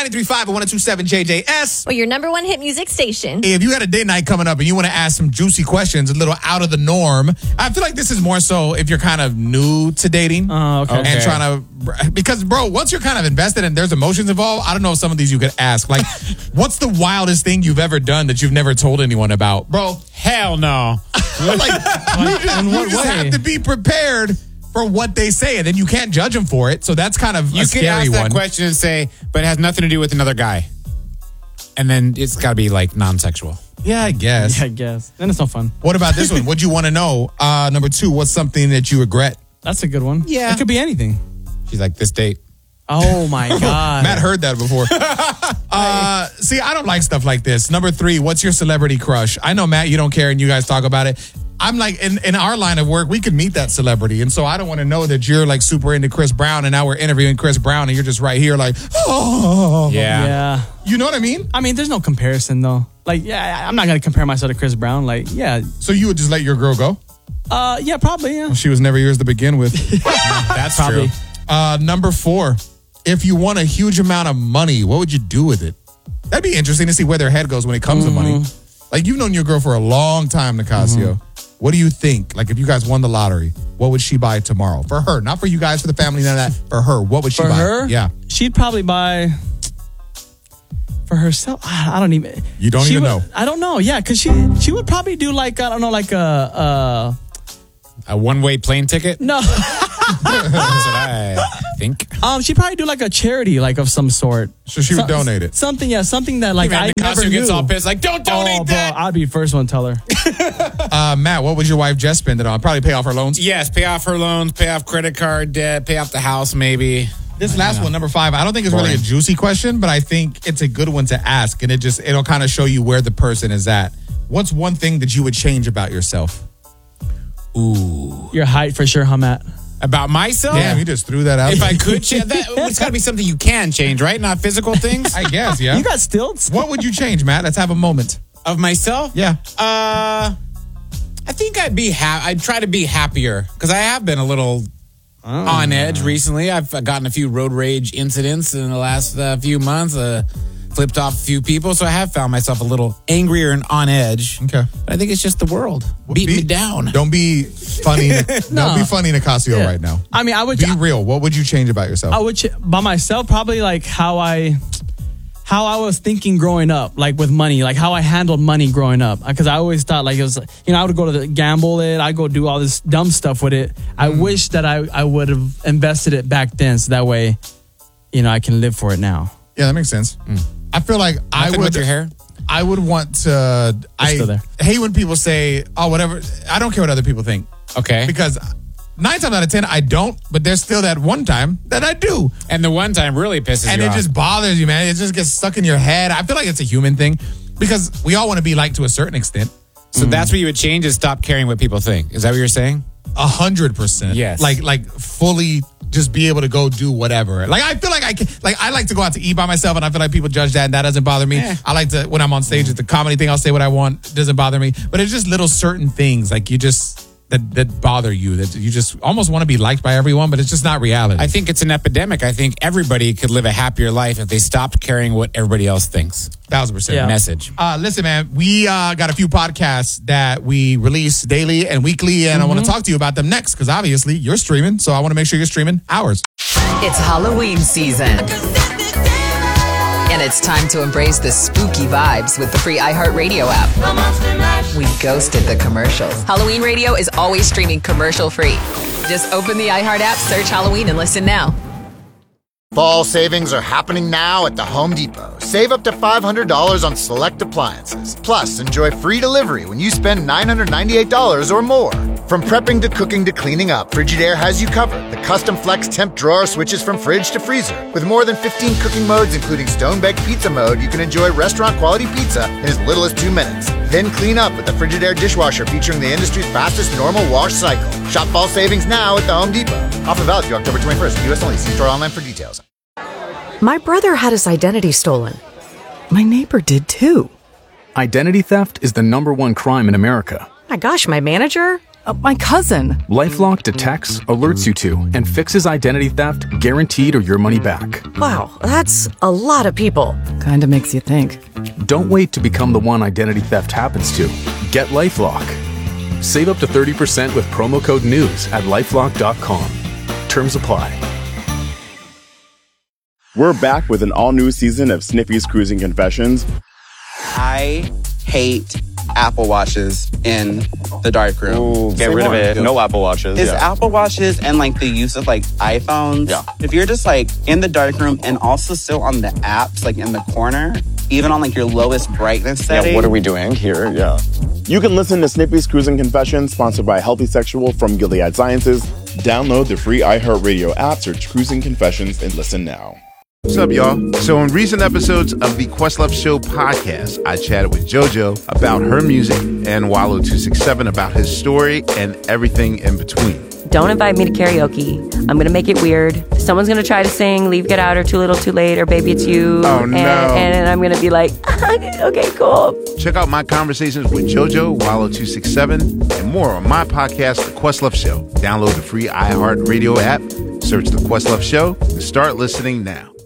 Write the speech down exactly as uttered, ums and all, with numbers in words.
ninety-three point five and one oh two point seven J J S. Or your number one hit music station. If you had a date night coming up and you want to ask some juicy questions, a little out of the norm, I feel like this is more so if you're kind of new to dating. Oh, okay. And Okay. trying to, because bro, once you're kind of invested and there's emotions involved, I don't know if some of these you could ask. Like, what's the wildest thing you've ever done that you've never told anyone about? Bro, hell no. like, you just, in you what just way? have to be prepared for what they say, and then you can't judge them for it. So that's kind of You a could scary ask that one. question and say, but it has nothing to do with another guy. And then it's got to be like non-sexual. Yeah, I guess. Yeah, I guess. Then it's no fun. What about this one? What do you want to know? Uh, number two, what's something that you regret? That's a good one. Yeah. It could be anything. She's like, this date. Oh, my God. Matt heard that before. uh, see, I don't like stuff like this. Number three, what's your celebrity crush? I know, Matt, you don't care and you guys talk about it. I'm like, in, in our line of work, we could meet that celebrity. And so I don't want to know that you're like super into Chris Brown and now we're interviewing Chris Brown and you're just right here like, oh. Yeah. Yeah. You know what I mean? I mean, there's no comparison, though. Like, yeah, I'm not going to compare myself to Chris Brown. Like, yeah. So you would just let your girl go? Uh, yeah, probably, yeah. She was never yours to begin with. That's Probably. true. Uh, number four, if you won a huge amount of money, what would you do with it? That'd be interesting to see where their head goes when it comes Mm-hmm. to money. Like, you've known your girl for a long time, Nicasio. Mm-hmm. What do you think? Like, if you guys won the lottery, what would she buy tomorrow? For her, not for you guys, for the family, none of that. For her, what would she For buy? her? Yeah. She'd probably buy... For herself, I I don't even. You don't she even would- know. I don't know. Yeah, because she she would probably do like I don't know, like a uh A one-way plane ticket? no. That's what I think. um, she'd probably do like a charity, like of some sort. So she would So- donate it. Something, yeah, something that like I never Nicasio knew. gets all pissed, like, don't donate oh, bro, that. I'd be the first one to tell her. Uh, Matt, what would your wife just spend it on? Probably pay off her loans. Yes, pay off her loans, pay off credit card debt, pay off the house, maybe. This last one, number five, I don't think it's really a Boring. juicy question, but I think it's a good one to ask, and it just it'll kind of show you where the person is at. What's one thing that you would change about yourself? Ooh. Your height for sure, huh, Matt? About myself? Damn, you just threw that out. If I could change, that, it's got to be something you can change, right? Not physical things? I guess, yeah. You got stilts? What would you change, Matt? Let's have a moment. Of myself? Yeah. Uh, I think I'd be ha- I'd try to be happier because I have been a little on edge recently. I've gotten a few road rage incidents in the last uh, few months. Uh, flipped off a few people, so I have found myself a little angrier and on edge. Okay. But I think it's just the world beating Be- me down. Don't be funny. Don't be funny, Nicasio, Yeah. right now. I mean, I would. Be real. What would you change about yourself? I would ch- by myself probably like how I how I was thinking growing up, like with money, like how I handled money growing up. Because I always thought like it was, you know, I would go to the gamble it, I go do all this dumb stuff with it. I wish that I I would have invested it back then, so that way, you know, I can live for it now. Yeah, that makes sense. I feel like I Nothing would. with your hair? I would want to. I still there. hate when people say, "Oh, whatever." I don't care what other people think Okay. because nine times out of ten I don't. But there's still that one time that I do, And the one time really pisses and you it off. just bothers you, man. It just gets stuck in your head. I feel like it's a human thing because we all want to be liked to a certain extent. So that's what you would change is stop caring what people think. Is that what you're saying? A hundred percent. Yes. Like like fully just be able to go do whatever. Like I feel like I can, like I like to go out to eat by myself and I feel like people judge that and that doesn't bother me. Eh. I like to when I'm on stage at the comedy thing, I'll say what I want. It doesn't bother me. But it's just little certain things like you just that that bother you that you just almost want to be liked by everyone, but it's just not reality. I think it's an epidemic. I think everybody could live a happier life if they stopped caring what everybody else thinks. Thousand percent. Yeah. Message. Uh, listen, man, we uh, got a few podcasts that we release daily and weekly, and I want to talk to you about them next because obviously you're streaming, so I want to make sure you're streaming ours. It's Halloween season. And it's time to embrace the spooky vibes with the free iHeartRadio app. We ghosted the commercials. Halloween Radio is always streaming commercial free. Just open the iHeart app, search Halloween, and listen now. Fall savings are happening now at the Home Depot. Save up to five hundred dollars on select appliances. Plus, enjoy free delivery when you spend nine hundred ninety-eight dollars or more. From prepping to cooking to cleaning up, Frigidaire has you covered. The custom flex temp drawer switches from fridge to freezer. With more than fifteen cooking modes, including stone-baked pizza mode, you can enjoy restaurant-quality pizza in as little as two minutes. Then clean up with the Frigidaire dishwasher featuring the industry's fastest normal wash cycle. Shop fall savings now at the Home Depot. Offer valid through October twenty-first. U S only. See store online for details. My brother had his identity stolen. My neighbor did too. Identity theft is the number one crime in America. My gosh, my manager? Uh, my cousin. LifeLock detects, alerts you to, and fixes identity theft guaranteed or your money back. Wow, that's a lot of people. Kinda makes you think. Don't wait to become the one identity theft happens to. Get LifeLock. Save up to thirty percent with promo code NEWS at lifelock dot com. Terms apply. We're back with an all-new season of Snippy's Cruising Confessions. I hate Apple Watches in the darkroom. Ooh, get rid of it. No Apple Watches. Is yeah. Apple Watches and like the use of like iPhones. Yeah. If you're just like in the darkroom and also still on the apps, like in the corner, even on like your lowest brightness setting. Yeah, what are we doing here? Yeah. You can listen to Snippy's Cruising Confessions, sponsored by Healthy Sexual from Gilead Sciences. Download the free iHeartRadio app, search Cruising Confessions, and listen now. What's up, y'all? So in recent episodes of the Questlove Show podcast, I chatted with JoJo about her music and Wallow two six seven about his story and everything in between. Don't invite me to karaoke. I'm going to make it weird. Someone's going to try to sing Leave, Get Out, or Too Little, Too Late, or Baby It's You. Oh, no. And, and I'm going to be like, okay, cool. Check out my conversations with JoJo, Wallow two six seven, and more on my podcast, The Questlove Show. Download the free iHeartRadio app, search The Questlove Show, and start listening now.